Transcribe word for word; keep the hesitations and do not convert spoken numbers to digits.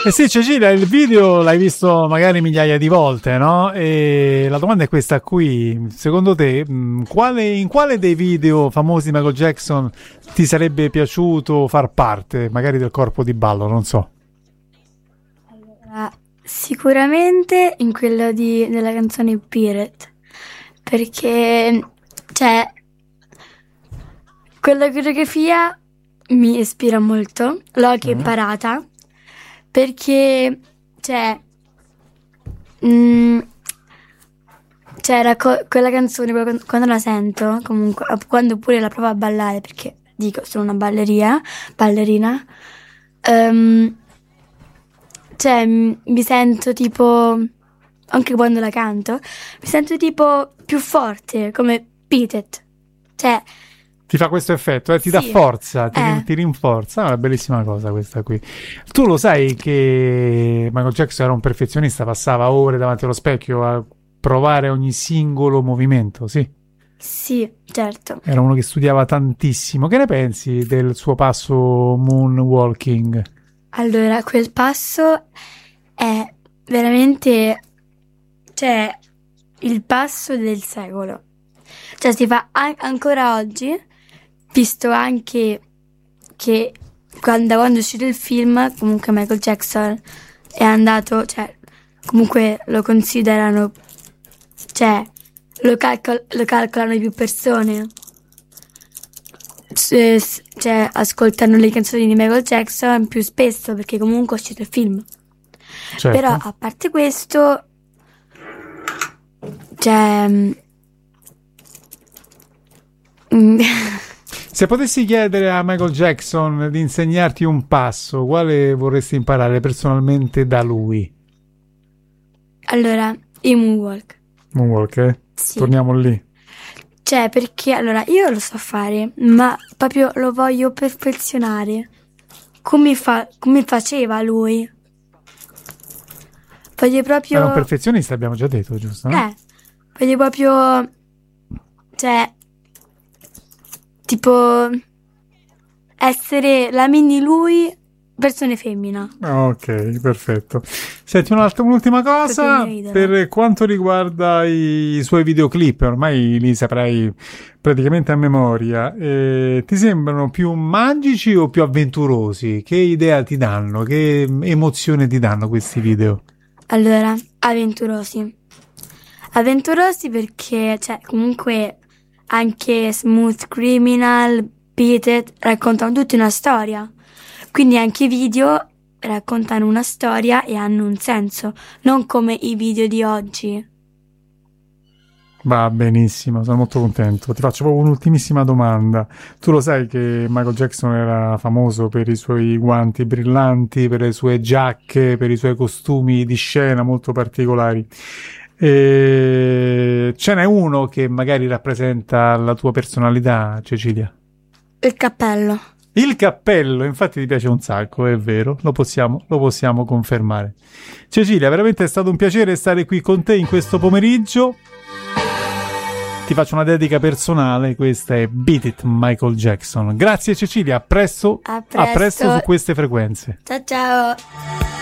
Eh sì, Cecilia, il video l'hai visto magari migliaia di volte, no? E la domanda è questa qui: secondo te, mh, quale, in quale dei video famosi di Michael Jackson ti sarebbe piaciuto far parte, magari del corpo di ballo, non so? Allora, sicuramente in quello di, della canzone Pirate, perché, cioè, quella coreografia mi ispira molto, l'ho anche Mm. imparata, perché, cioè, mh, c'era co- quella canzone, quando, quando la sento, comunque, quando pure la provo a ballare, perché dico, sono una balleria, ballerina, ehm, cioè, m- mi sento tipo, anche quando la canto, mi sento tipo più forte, come Beat It. Cioè, Ti fa questo effetto, eh? Ti dà sì, forza, ti, eh, ti rinforza. È una bellissima cosa questa qui. Tu lo sai che Michael Jackson era un perfezionista, passava ore davanti allo specchio a provare ogni singolo movimento, sì. sì, certo. Era uno che studiava tantissimo. Che ne pensi del suo passo moonwalking? Allora, quel passo è veramente, cioè, il passo del secolo. Cioè, si fa an- ancora oggi, visto anche che quando, quando è uscito il film, comunque Michael Jackson è andato, cioè, comunque lo considerano, cioè, lo, calcol- lo calcolano più persone. S- s- cioè, ascoltano le canzoni di Michael Jackson più spesso, perché comunque è uscito il film. Certo. Però, a parte questo, cioè... mm, Se potessi chiedere a Michael Jackson di insegnarti un passo, quale vorresti imparare personalmente da lui? allora, i moonwalk. Moonwalk, eh? Sì. Torniamo lì. Cioè, perché, allora, io lo so fare, ma proprio lo voglio perfezionare. Come, fa- come faceva lui. Voglio proprio... Era un perfezionista, abbiamo già detto, giusto? No? Eh, voglio proprio... Cioè... Tipo... Essere la mini lui, versione femmina. Ok, perfetto. Senti, un'altra, un'ultima cosa Proprio il mio idolo. per quanto riguarda i suoi videoclip, ormai li saprai praticamente a memoria. Eh, ti sembrano più magici o più avventurosi? Che idea ti danno? Che emozione ti danno questi video? Allora, avventurosi. Avventurosi perché, cioè, comunque anche Smooth Criminal, Beat It raccontano tutti una storia. Quindi anche i video raccontano una storia e hanno un senso, non come i video di oggi. Va benissimo, sono molto contento. Ti faccio proprio un'ultimissima domanda. Tu lo sai che Michael Jackson era famoso per i suoi guanti brillanti, per le sue giacche, per i suoi costumi di scena molto particolari. E ce n'è uno che magari rappresenta la tua personalità, Cecilia? Il cappello. Il cappello, infatti ti piace un sacco, è vero, lo possiamo, lo possiamo confermare. Cecilia, veramente è stato un piacere stare qui con te in questo pomeriggio. Ti faccio una dedica personale, questa è Beat It Michael Jackson. Grazie Cecilia, a presto, A a presto presto. su queste frequenze. Ciao ciao.